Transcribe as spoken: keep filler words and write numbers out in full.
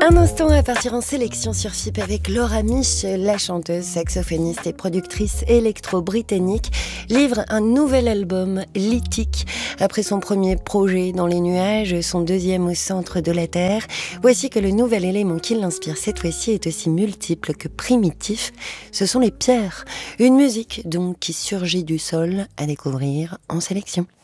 Un instant à partir en sélection sur F I P avec Laura Mich, la chanteuse, saxophoniste et productrice électro-britannique, livre un nouvel album, Lithique. Après son premier projet dans les nuages, son deuxième au centre de la Terre, voici que le nouvel élément qui l'inspire cette fois-ci est aussi multiple que primitif. Ce sont les pierres, une musique donc qui surgit du sol, à découvrir en sélection.